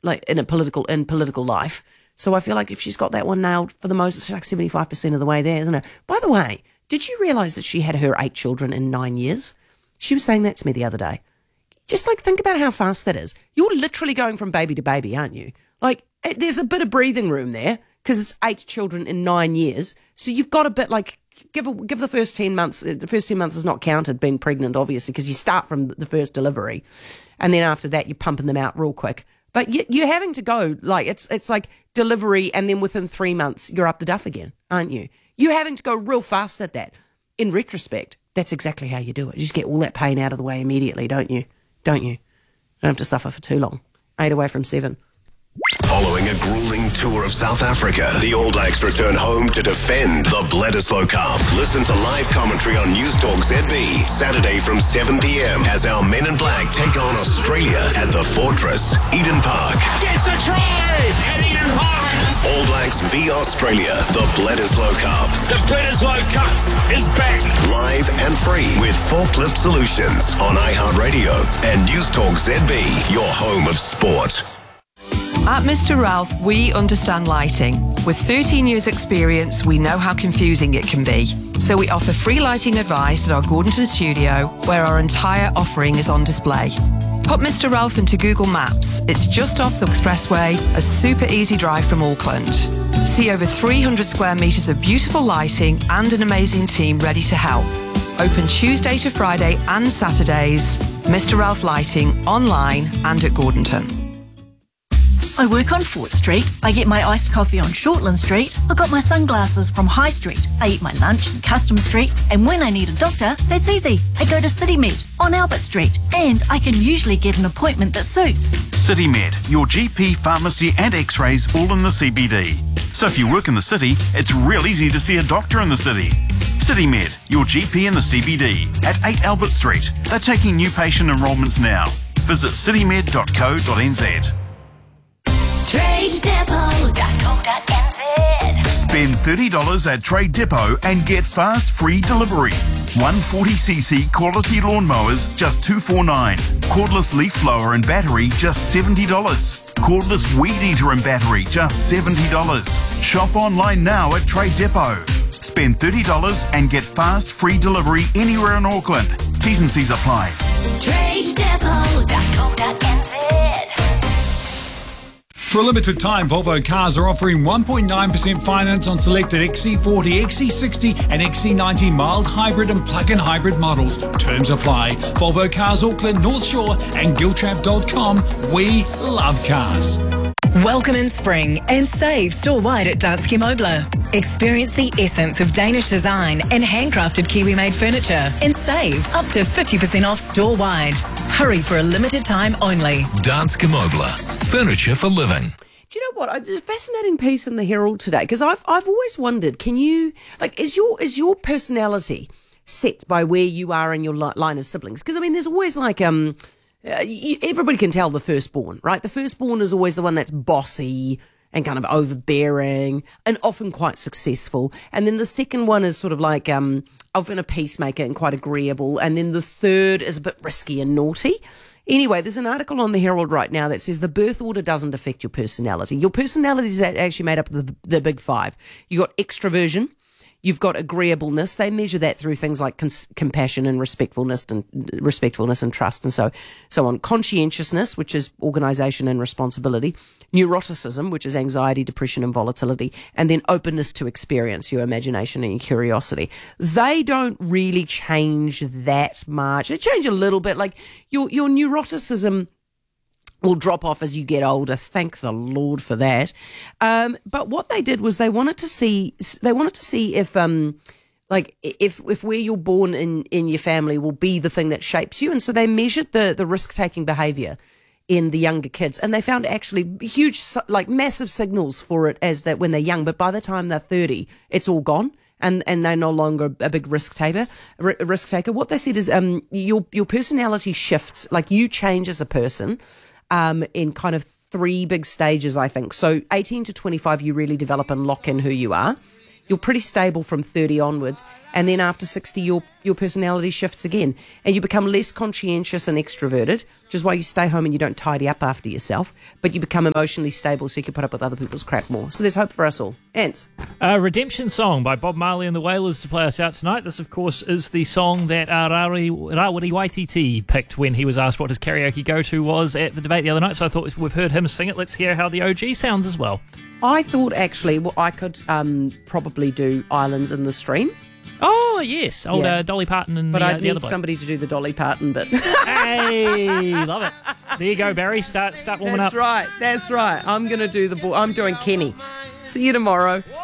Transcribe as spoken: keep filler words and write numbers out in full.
like in a political in political life. So I feel like if she's got that one nailed for the most, it's like seventy-five percent of the way there, isn't it? By the way, did you realise that she had her eight children in nine years? She was saying that to me the other day. Just like think about how fast that is. You're literally going from baby to baby, aren't you? Like it, there's a bit of breathing room there because it's eight children in nine years. So you've got a bit like give a, give the first ten months. The first ten months is not counted being pregnant, obviously, because you start from the first delivery, and then after that you're pumping them out real quick. But you, you're having to go like it's it's like delivery, and then within three months you're up the duff again, aren't you? You're having to go real fast at that. In retrospect, that's exactly how you do it. You just get all that pain out of the way immediately, don't you? Don't you? Don't have to suffer for too long. Eight away from seven. Following a grueling tour of South Africa, the All Blacks return home to defend the Bledisloe Cup. Listen to live commentary on News Talk Z B, Saturday from seven p.m. as our Men in Black take on Australia at the Fortress, Eden Park. Gets a try at Eden Park. All Blacks v Australia, the Bledisloe Cup. The Bledisloe Cup is back. Live and free with Forklift Solutions on iHeartRadio and News Talk Z B, your home of sport. At Mister Ralph, we understand lighting. With thirteen years experience, we know how confusing it can be. So we offer free lighting advice at our Gordonton studio, where our entire offering is on display. Put Mister Ralph into Google Maps. It's just off the expressway, a super easy drive from Auckland. See over three hundred square metres of beautiful lighting and an amazing team ready to help. Open Tuesday to Friday and Saturdays. Mister Ralph Lighting, online and at Gordonton. I work on Fort Street. I get my iced coffee on Shortland Street. I got my sunglasses from High Street. I eat my lunch in Custom Street. And when I need a doctor, that's easy. I go to CityMed on Albert Street. And I can usually get an appointment that suits. CityMed, your G P, pharmacy and x-rays all in the C B D. So if you work in the city, it's real easy to see a doctor in the city. CityMed, your G P in the C B D at eight Albert Street. They're taking new patient enrolments now. Visit citymed dot co dot n z. trade depot dot co dot n z. Spend thirty dollars at Trade Depot and get fast free delivery. one forty c c quality lawnmowers, just two forty-nine. Cordless leaf blower and battery, just seventy dollars. Cordless weed eater and battery, just seventy dollars. Shop online now at Trade Depot. Spend thirty dollars and get fast free delivery anywhere in Auckland. T's and C's apply. trade depot dot co dot n z. For a limited time, Volvo Cars are offering one point nine percent finance on selected X C forty, X C sixty and X C ninety mild hybrid and plug-in hybrid models. Terms apply. Volvo Cars Auckland, North Shore and giltrap dot com. We love cars. Welcome in spring and save store-wide at Danske Møbler. Experience the essence of Danish design and handcrafted Kiwi-made furniture and save up to fifty percent off store-wide. Hurry for a limited time only. Danske Møbler. Furniture for living. Do you know what? It's a fascinating piece in the Herald today because I've I've always wondered, can you like is your is your personality set by where you are in your li- line of siblings? Because I mean, there's always like um. Uh, you, everybody can tell the firstborn, right? The firstborn is always the one that's bossy and kind of overbearing and often quite successful. And then the second one is sort of like um, often a peacemaker and quite agreeable. And then the third is a bit risky and naughty. Anyway, there's an article on the Herald right now that says the birth order doesn't affect your personality. Your personality is actually made up of the, the big five. You got extroversion. You've got agreeableness. They measure that through things like cons- compassion and respectfulness and respectfulness and trust and so so on. Conscientiousness, which is organisation and responsibility. Neuroticism, which is anxiety, depression and volatility. And then openness to experience, your imagination and your curiosity. They don't really change that much. They change a little bit. Like your your neuroticism will drop off as you get older. Thank the Lord for that. Um, but what they did was they wanted to see they wanted to see if um like if if where you're born in, in your family will be the thing that shapes you. And so they measured the the risk taking behaviour in the younger kids, and they found actually huge like massive signals for it as that when they're young, but by the time they're thirty, it's all gone. And, and they're no longer a big risk taker. Risk taker. What they said is um your your personality shifts, like you change as a person. Um, in kind of three big stages, I think. So eighteen to twenty-five, you really develop and lock in who you are. you're pretty stable from thirty onwards, and then after sixty, your your personality shifts again, and you become less conscientious and extroverted, which is why you stay home and you don't tidy up after yourself, but you become emotionally stable so you can put up with other people's crap more. So there's hope for us all. Ants. A Redemption Song by Bob Marley and the Wailers to play us out tonight. This, of course, is the song that uh, Rawiri, Rawiri Waititi picked when he was asked what his karaoke go-to was at the debate the other night, so I thought we've heard him sing it. Let's hear how the O G sounds as well. I thought, actually, well, I could um, probably do Islands in the Stream. Oh, yes. Old Yeah. uh, Dolly Parton and But the, uh, I'd the need other bloke. somebody to do the Dolly Parton bit. Hey, love it. There you go, Barry. Start, start warming That's up. right. That's right. I'm going to do the... Bo- I'm doing Kenny. See you tomorrow.